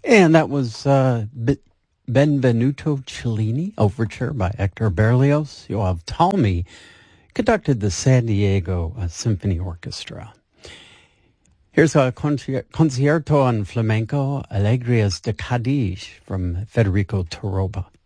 And that was Benvenuto Cellini, Overture by Hector Berlioz. Yoav Talmy conducted the San Diego Symphony Orchestra. Here's a concierto on flamenco, Alegrias de Cádiz from Federico Toroba.